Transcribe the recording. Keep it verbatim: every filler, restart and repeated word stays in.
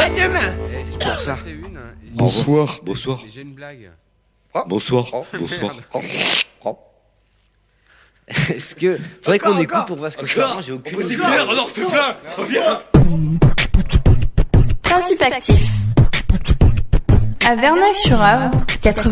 À demain. Pour ça. Bonsoir. Bonsoir. J'ai une blague. Bonsoir. Bonsoir. Est-ce que faudrait qu'on écoute pour voir ce que c'est vraiment, j'ai aucune idée. Oh non, c'est plein. Reviens. Principe actif. À Verneuil-sur-Avre,